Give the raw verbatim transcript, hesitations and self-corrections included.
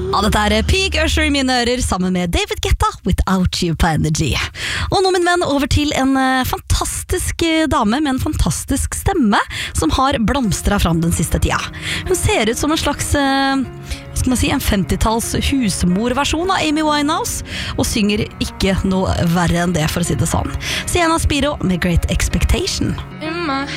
Ja, dette er Peak Usher i mine ører sammen med David Guetta, Without You på Energy. Og nå, min venn, over til en uh, fantastisk uh, dame med en fantastisk stemme som har blomstret fram den siste tida. Hun ser ut som en slags uh, hva skal man si, en femtitalls husmorversjon av Amy Winehouse, og synger ikke noe verre enn det, for å si det sånn. Sienna Spiro med Great Expectation. In my